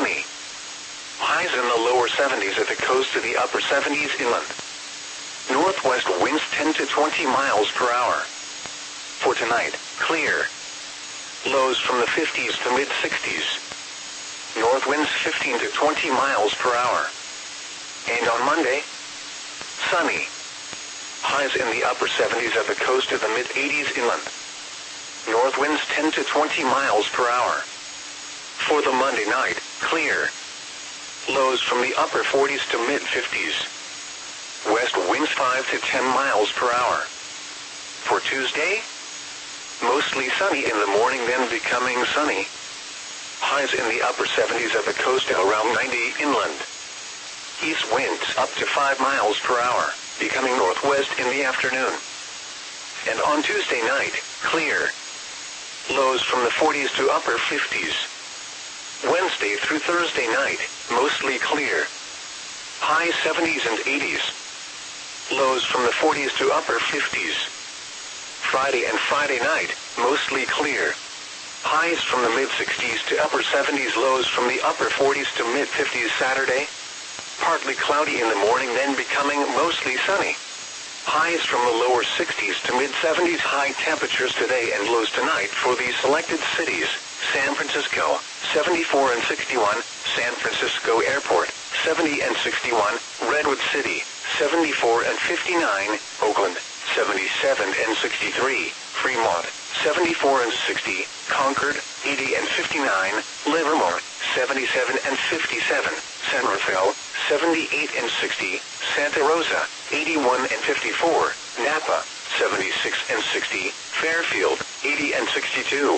sunny. Highs in the lower 70s at the coast to the upper 70s inland. Northwest winds 10 to 20 miles per hour. For tonight, clear. Lows from the 50s to mid-60s. North winds 15 to 20 miles per hour. And on Monday, sunny. Highs in the upper 70s at the coast to the mid-80s inland. North winds 10 to 20 miles per hour. For the Monday night, clear. Lows from the upper 40s to mid-50s. West winds 5 to 10 miles per hour. For Tuesday, mostly sunny in the morning, then becoming sunny. Highs in the upper 70s at the coast to around 90 inland. East winds up to 5 miles per hour, becoming northwest in the afternoon. And on Tuesday night, clear. Lows from the 40s to upper 50s. Wednesday through Thursday night, mostly clear. High 70s and 80s. Lows from the 40s to upper 50s. Friday and Friday night, mostly clear. Highs from the mid-60s to upper 70s, lows from the upper 40s to mid-50s Saturday. Partly cloudy in the morning, then becoming mostly sunny. Highs from the lower 60s to mid-70s, high temperatures today and lows tonight for these selected cities. San Francisco, 74 and 61, San Francisco Airport, 70 and 61, Redwood City, 74 and 59, Oakland, 77 and 63, Fremont, 74 and 60, Concord, 80 and 59, Livermore, 77 and 57, San Rafael, 78 and 60, Santa Rosa, 81 and 54, Napa, 76 and 60, Fairfield, 80 and 62.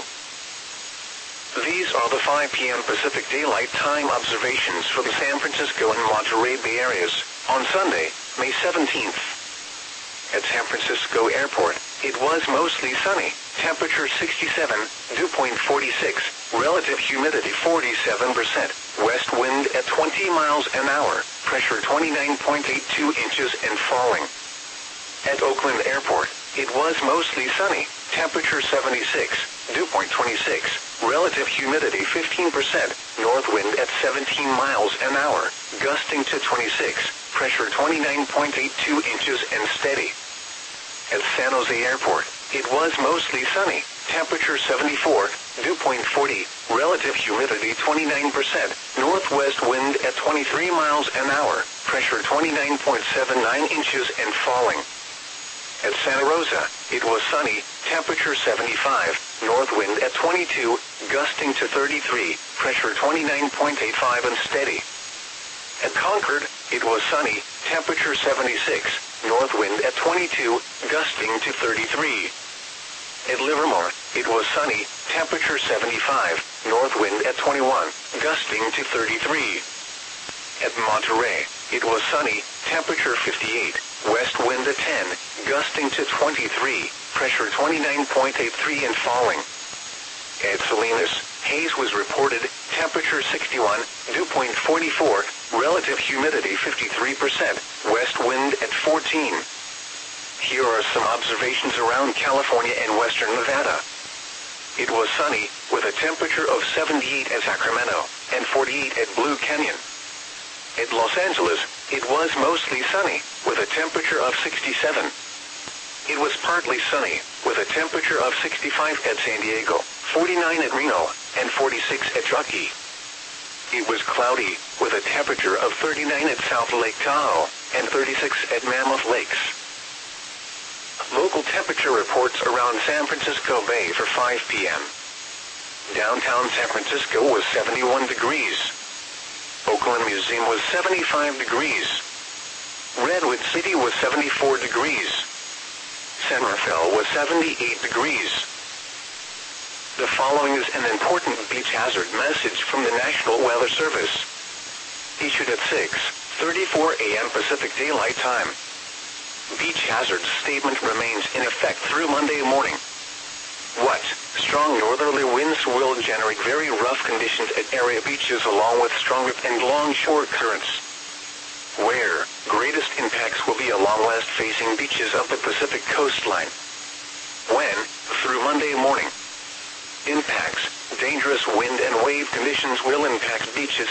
These are the 5 p.m. Pacific Daylight Time observations for the San Francisco and Monterey Bay areas on Sunday, May 17th. At San Francisco Airport, it was mostly sunny, temperature 67, dew point 46, relative humidity 47%, west wind at 20 miles an hour, pressure 29.82 inches and falling. At Oakland Airport, it was mostly sunny, temperature 76, dew point 26, relative humidity 15%, north wind at 17 miles an hour, gusting to 26, pressure 29.82 inches and steady. At San Jose Airport, it was mostly sunny, temperature 74, dew point 40, relative humidity 29%, northwest wind at 23 miles an hour, pressure 29.79 inches and falling. At Santa Rosa, it was sunny, temperature 75, north wind at 22, gusting to 33, pressure 29.85 and steady. At Concord, it was sunny, temperature 76, north wind at 22, gusting to 33. At Livermore, it was sunny, temperature 75, north wind at 21, gusting to 33. At Monterey, it was sunny, temperature 58, west wind at 10, gusting to 23, pressure 29.83 and falling. At Salinas, haze was reported, temperature 61, dew point 44, relative humidity 53%, west wind at 14. Here are some observations around California and western Nevada. It was sunny, with a temperature of 78 at Sacramento, and 48 at Blue Canyon. At Los Angeles, it was mostly sunny, with a temperature of 67. It was partly sunny, with a temperature of 65 at San Diego, 49 at Reno, and 46 at Truckee. It was cloudy, with a temperature of 39 at South Lake Tahoe, and 36 at Mammoth Lakes. Local temperature reports around San Francisco Bay for 5 p.m. Downtown San Francisco was 71 degrees. Oakland Museum was 75 degrees. Redwood City was 74 degrees. San Rafael was 78 degrees. The following is an important beach hazard message from the National Weather Service. Issued at 6:34 a.m. Pacific Daylight Time. Beach hazard statement remains in effect through Monday morning. What? Strong northerly winds will generate very rough conditions at area beaches along with strong and long shore currents. Where? Greatest impacts will be along west-facing beaches of the Pacific coastline. When? Through Monday morning. Impacts. Dangerous wind and wave conditions will impact beaches